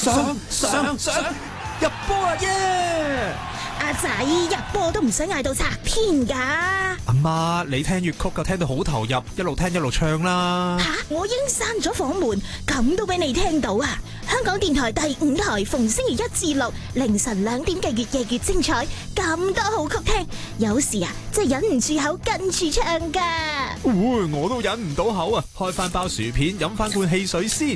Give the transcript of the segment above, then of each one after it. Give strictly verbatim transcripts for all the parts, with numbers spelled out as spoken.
上上上入波啦耶！ 阿仔入波都唔使嗌到拆天噶。 阿媽，你聽粵曲就聽到好投入，一路聽一路唱啦。 吓，我已經閂咗房門，咁都俾你聽到啊！香港電台第五台逢星期一至六凌晨兩點嘅粵夜越精彩，咁多好曲聽，有時啊真係忍唔住口跟住唱噶。 嗚，我都忍唔到口啊！開翻包薯片，飲翻罐汽水先。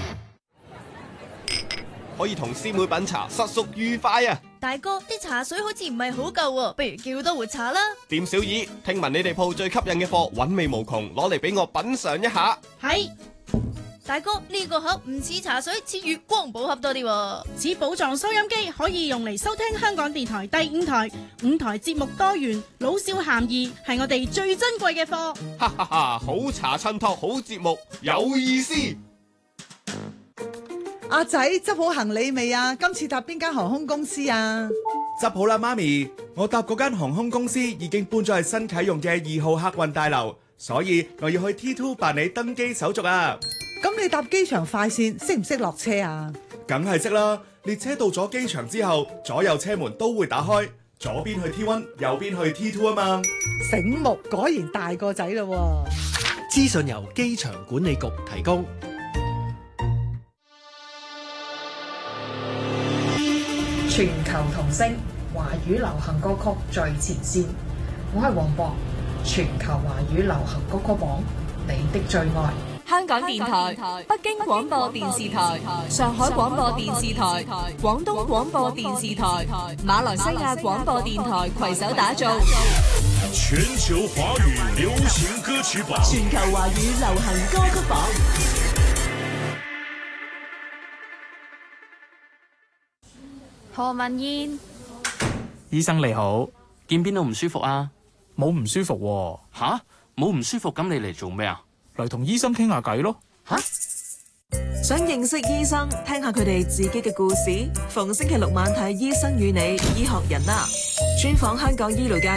可以同師妹品茶，實屬愉快啊！ 大哥，啲茶水好似唔係好夠喎，不如叫多壺茶啦。 店小二，聽聞你哋鋪最吸引嘅貨韻味無窮，攞嚟俾我品嘗一下。 係，大哥，呢個盒唔似茶水，似月光寶盒多啲喎。 似寶藏收音機，可以用嚟收聽香港電台第五台。五台節目多元，老少咸宜，係我哋最珍貴嘅貨。 哈哈哈！好茶襯托，好節目，有意思。 阿仔執好行李未啊？今次搭邊間航空公司啊？ 執好啦，媽咪，我搭嗰間航空公司已經搬咗去新啟用嘅二號客運大樓，所以我要去 T 二 辦理登機手續啊。 咁你搭機場快線識唔識落車啊？ 梗係識啦，列車到咗機場之後，左右車門都會打開，左邊去 T 一，右邊去 T 二啊嘛。 醒目，果然大個仔咯。 資訊由機場管理局提供。 全球同聲，華語流行歌曲最前線。我係黃博，全球華語流行歌曲榜，你的最愛。 香港電台、北京廣播電視台、上海廣播電視台、廣東廣播電視台、馬來西亞廣播電台攜手打造全球華語流行歌曲榜。 全球華語流行歌曲榜。 何文燕， 醫生你好， 見邊度唔舒服啊？ 冇唔舒服喎。 吓？冇唔舒服咁你嚟做咩啊？ 嚟同醫生傾下偈咯。 吓？想認識醫生，聽下佢哋自己嘅故事。逢星期六晚睇《醫生與你》醫學人啦，專訪香港醫療界